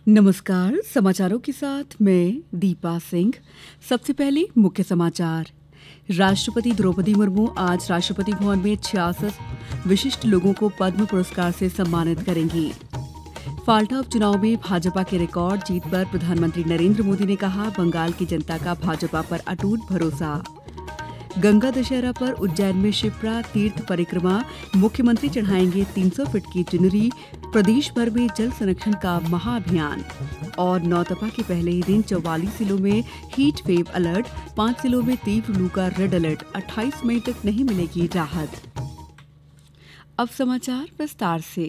नमस्कार। समाचारों के साथ मैं दीपा सिंह। सबसे पहले मुख्य समाचार। राष्ट्रपति द्रौपदी मुर्मू आज राष्ट्रपति भवन में 66 विशिष्ट लोगों को पद्म पुरस्कार से सम्मानित करेंगी। फाल्टा उपचुनाव में भाजपा के रिकॉर्ड जीत पर प्रधानमंत्री नरेंद्र मोदी ने कहा, बंगाल की जनता का भाजपा पर अटूट भरोसा। गंगा दशहरा पर उज्जैन में शिप्रा तीर्थ परिक्रमा, मुख्यमंत्री चढ़ाएंगे 300 फीट की चुनरी। प्रदेश भर में जल संरक्षण का महाअभियान। और नौतपा के पहले ही दिन 44 जिलों में हीट वेव अलर्ट, 5 जिलों में तीव्र लू का रेड अलर्ट, 28 मई तक नहीं मिलेगी राहत। अब समाचार विस्तार से।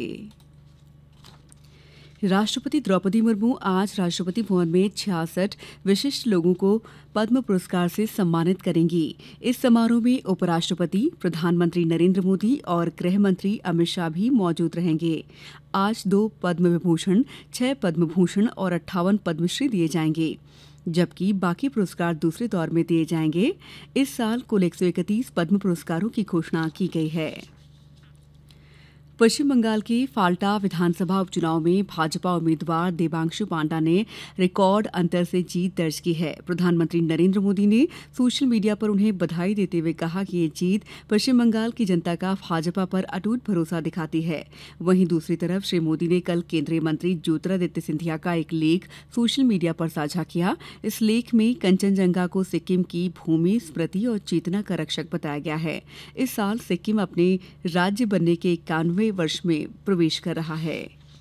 राष्ट्रपति द्रौपदी मुर्मू आज राष्ट्रपति भवन में 66 विशिष्ट लोगों को पद्म पुरस्कार से सम्मानित करेंगी। इस समारोह में उपराष्ट्रपति, प्रधानमंत्री नरेंद्र मोदी और गृह मंत्री अमित शाह भी मौजूद रहेंगे। आज 2 पद्म विभूषण, 6 पद्म भूषण और 58 पद्मश्री दिए जाएंगे, जबकि बाकी पुरस्कार दूसरे दौर में दिए जाएंगे। इस साल कुल 131 पद्म पुरस्कारों की घोषणा की गई है। पश्चिम बंगाल के फाल्टा विधानसभा उपचुनाव में भाजपा उम्मीदवार देबांशु पांडा ने रिकॉर्ड अंतर से जीत दर्ज की है। प्रधानमंत्री नरेंद्र मोदी ने सोशल मीडिया पर उन्हें बधाई देते हुए कहा कि ये जीत पश्चिम बंगाल की जनता का भाजपा पर अटूट भरोसा दिखाती है। वहीं दूसरी तरफ श्री मोदी ने कल केंद्रीय मंत्री ज्योतिरादित्य सिंधिया का एक लेख सोशल मीडिया पर साझा किया। इस लेख में कंचनजंगा को सिक्किम की भूमि, स्मृति और चेतना का रक्षक बताया गया है। इस साल सिक्किम अपने राज्य बनने के 91 वर्ष में प्रवेश कर रहा है।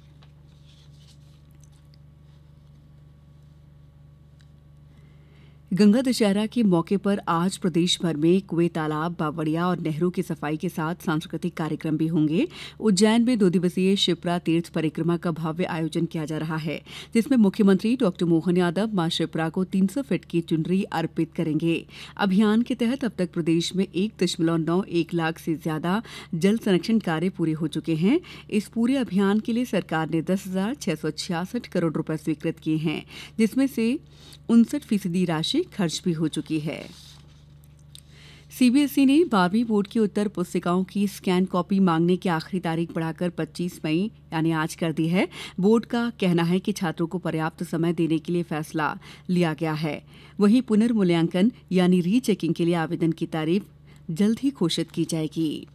गंगा दशहरा के मौके पर आज प्रदेश भर में कुएं, तालाब, बावड़िया और नहरों की सफाई के साथ सांस्कृतिक कार्यक्रम भी होंगे। उज्जैन में 2 दिवसीय शिप्रा तीर्थ परिक्रमा का भव्य आयोजन किया जा रहा है, जिसमें मुख्यमंत्री डॉ मोहन यादव मां शिप्रा को 300 फीट की चुनरी अर्पित करेंगे। अभियान के तहत अब तक प्रदेश में 1.91 लाख से ज्यादा जल संरक्षण कार्य पूरे हो चुके हैं। इस पूरे अभियान के लिए सरकार ने 10,666 करोड़ रुपए स्वीकृत किए हैं, जिसमें से 59% राशि खर्च भी हो चुकी है। सीबीएसई ने 12वीं बोर्ड की उत्तर पुस्तिकाओं की स्कैन कॉपी मांगने की आखिरी तारीख बढ़ाकर 25 मई यानी आज कर दी है। बोर्ड का कहना है कि छात्रों को पर्याप्त समय देने के लिए फैसला लिया गया है। वहीं पुनर्मूल्यांकन यानी रीचेकिंग के लिए आवेदन की तारीख जल्द ही घोषित की जाएगी।